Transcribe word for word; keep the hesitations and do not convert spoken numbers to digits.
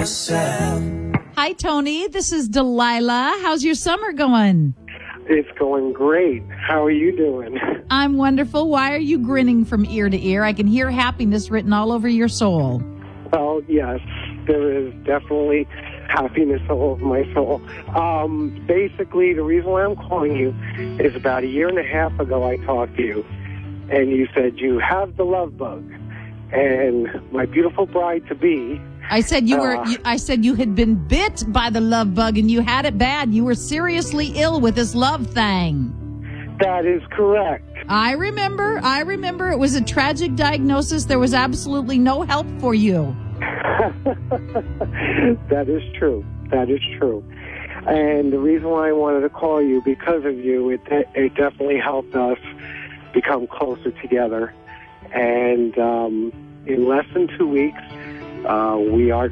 yourself. Hi, Tony. This is Delilah. How's your summer going? It's going great. How are you doing? I'm wonderful. Why are you grinning from ear to ear? I can hear happiness written all over your soul. Well, yes, there is definitely happiness all over my soul. Um, basically, the reason why I'm calling you is about a year and a half ago I talked to you, and you said you have the love bug. And my beautiful bride-to-be... I said you were. Uh, You, I said you had been bit by the love bug and you had it bad. You were seriously ill with this love thing. That is correct. I remember. I remember. It was a tragic diagnosis. There was absolutely no help for you. That is true. That is true. And the reason why I wanted to call you, because of you, it it definitely helped us become closer together. And um, in less than two weeks, uh, we are